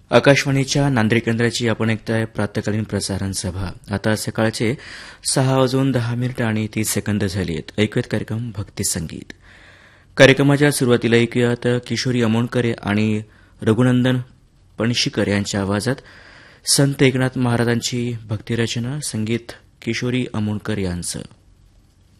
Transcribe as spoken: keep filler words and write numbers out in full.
आकाशवाणीच्या नांदेड केंद्राची आपण ऐकताय प्रातकालीन प्रसारण सभा. आता सकाळचे सहा वाजून दहा मिनिट आणि तीस सेकंद झाली आहेत. ऐकूयात कार्यक्रम भक्ती संगीत. कार्यक्रमाच्या सुरुवातीला ऐकूयात किशोरी अमोणकर आणि रघुनंदन पणशीकर यांच्या आवाजात संत एकनाथ महाराजांची भक्तिरचना, संगीत किशोरी अमोणकर यांचं.